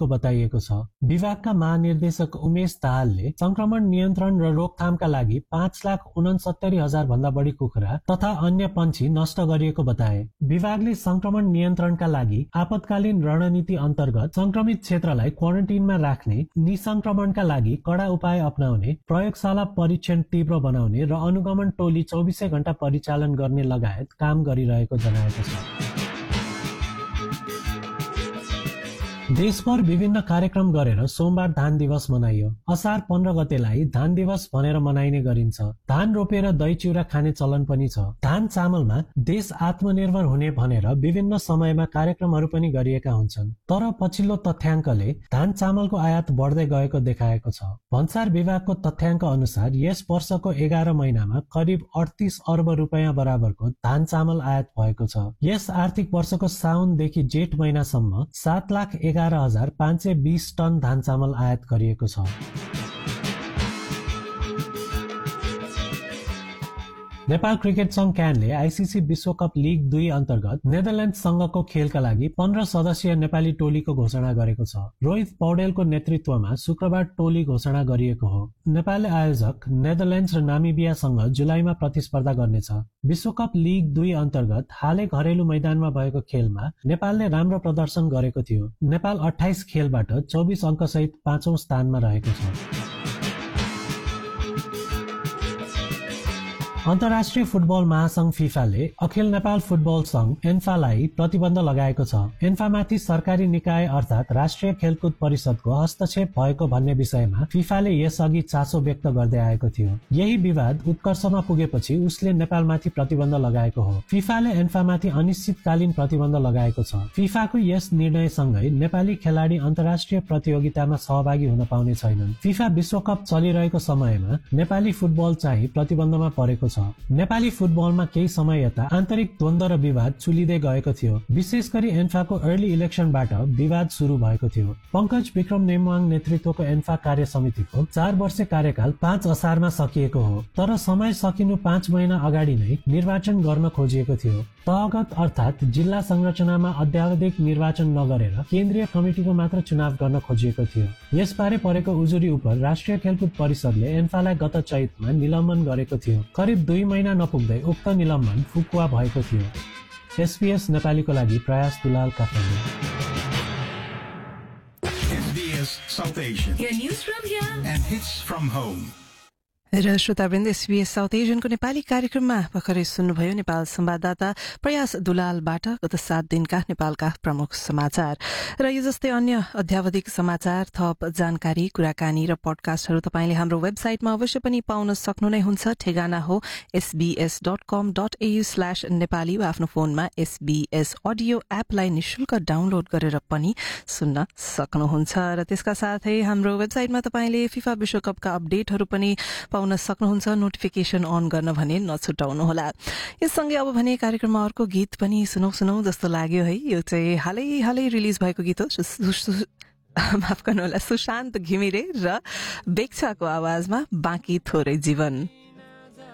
गरिएको बताइएको छ। विभागका महानिर्देशक उमेश दाहालले संक्रमण नियन्त्रण र रोकथामका लागि 5,69,000 भन्दा बढी कुखुरा तथा अन्य पंक्षी नष्ट गरिएको बताए। विभागले संक्रमण नियन्त्रणका लागि आपतकालीन रणनीति अन्तर्गत संक्रमित क्षेत्रलाई क्वारेन्टिनमा राख्ने, निसंक्रमणका लागि कडा उपाय अपनाउने, प्रयोगशाला परीक्षण तीव्र बनाउने र अनुगमन टोली 24 घण्टा परिचालन गर्ने लगायत काम गरिरहेको जनाएको छ। देशभर विभिन्न कार्यक्रम गरेर सोमबार धान दिवस मनाइयो। असार 15 गतेलाई धान दिवस भनेर मनाइने गरिन्छ। धान रोपेर दही चिउरा खाने चलन पनि छ। धान चामलमा देश आत्मनिर्भर हुने भनेर विभिन्न समयमा कार्यक्रमहरू पनि गरिएका हुन्छन्। तर पछिल्लो तथ्याङ्कले धान चामलको आयात बढ्दै गएको देखाएको छ। भन्सार विभागको तथ्याङ्क अनुसार यस वर्षको 11 महिनामा करिब 38 अर्ब रुपियाँ बराबरको धान चामल आयात भएको छ। यस आर्थिक वर्षको साउनदेखि जेठ महिनासम्म 7,11,520 टन धान चामल आयात गरिएको छ। नेपाल क्रिकेट संघ क्यानले आइसिसी विश्वकप लिग 2 अन्तर्गत नेदरल्यान्ड्ससँगको खेलका लागि 15 सदस्यीय नेपाली टोलीको घोषणा गरेको छ। रोहित पौडेलको नेतृत्वमा शुक्रबार टोली घोषणा गरिएको हो। नेपाली आयोजक नेदरल्यान्ड्स र नामिबियासँग जुलाईमा प्रतिस्पर्धा गर्नेछ। विश्वकप लिग 2 अन्तर्गत हालै घरेलु मैदानमा भएको खेलमा नेपालले राम्रो प्रदर्शन गरेको थियो। नेपाल 28 खेलबाट 24 अङ्कसहित 5औं स्थानमा रहेको छ। अन्तर्राष्ट्रिय फुटबल महासंघ फिफाले अखिल नेपाल फुटबल संघ एन्फालाई प्रतिबन्ध लगाएको छ। एन्फामाथि सरकारी निकाय अर्थात राष्ट्रिय खेलकुद परिषदको हस्तक्षेप भएको भन्ने विषयमा फिफाले यसअघि चासो व्यक्त गर्दै आएको थियो। यही विवाद उत्कर्षमा पुगेपछि उसले नेपालमाथि प्रतिबन्ध लगाएको हो। फिफाले एन्फामाथि अनिश्चितकालीन प्रतिबन्ध लगाएको छ। फिफाको यस निर्णयसँगै नेपाली खेलाडी अन्तर्राष्ट्रिय प्रतियोगितामा सहभागी हुन पाउने छैनन्। फिफा विश्वकप चलिरहेको समयमा नेपाली फुटबल चाहिँ प्रतिबन्धमा परेको छ। नेपाली फुटबलमा केही समय यता आन्तरिक द्वन्द्व र विवाद चुलिँदै गएको थियो। विशेष गरी एन्फाको अर्ली इलेक्सनबाट विवाद सुरु भएको थियो। पंकज विक्रम नेमवाङ नेतृत्वको एन्फा कार्य समितिको 4 वर्षे कार्यकाल 5 असारमा सकिएको हो। तर समय सकिनु 5 महिना अगाडि नै निर्वाचन गर्न खोजिएको थियो। तहगत अर्थात जिल्ला संरचनामा अद्यावधिक निर्वाचन नगरेर केन्द्रीय कमिटिको मात्र चुनाव गर्न खोजिएको थियो। यसबारे परेको उजुरी उप राष्ट्रिय खेलकुद परिषदले एन्फालाई गत चैतमा निलम्बन गरेको थियो। करिब 2 महिना नपुग्दै उक्त निलम्बन फुकुवा भएको थियो। SBS नेपालीको लागि प्रयास Dulal, Kathmandu. SBS South Asian. Your news from here And hits from home. र श्रोतावृन्द SBS साउथ एसियनको नेपाली कार्यक्रममा भर्खरै सुन्नुभयो नेपाल संवाददाता प्रयास दुलालबाट गत 7 दिनका नेपालका प्रमुख समाचार। र यो जस्तै अन्य अध्यावधिक समाचार, थप जानकारी, कुराकानी र पडकास्टहरू तपाईंले हाम्रो वेबसाइटमा अवश्य पनि पाउन सक्नु नै हुन्छ। ठेगाना हो sbs.com.au/nepali वा आफ्नो फोनमा SBS अडियो एपलाई निशुल्क डाउनलोड गरेर पनि सुन्न सक्नुहुन्छ। र त्यसका साथै हाम्रो वेबसाइटमा तपाईंले फिफा विश्वकपका अपडेटहरू पनि पाउन सक्नुहुन्छ। नोटिफिकेशन अन गर्न भने नछुटाउनुहोला। यससँगै अब भने कार्यक्रममा अर्को गीत पनि सुनौ जस्तो लाग्यो है। यो चाहिँ हालै रिलिज भएको गीत हो। माफ गर्नुहोला, सुशान्त घिमिरे र बेक्छाको आवाजमा बाँकी थोरै जीवन।